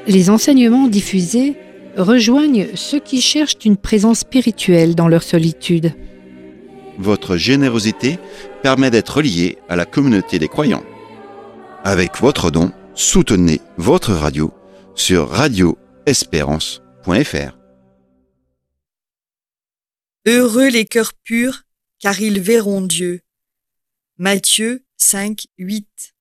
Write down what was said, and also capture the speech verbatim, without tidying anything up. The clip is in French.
Les enseignements diffusés rejoignent ceux qui cherchent une présence spirituelle dans leur solitude. Votre générosité permet d'être lié à la communauté des croyants. Avec votre don, soutenez votre radio sur radio espérance point f r. Heureux les cœurs purs, car ils verront Dieu. Matthieu cinq, huit.